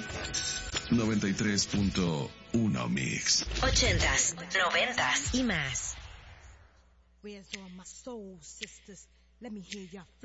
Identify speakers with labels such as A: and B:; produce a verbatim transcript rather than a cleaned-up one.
A: noventa y tres punto uno Mix.
B: Ochentas, noventas y más.
C: Where's all my soul sisters? Let me hear ya.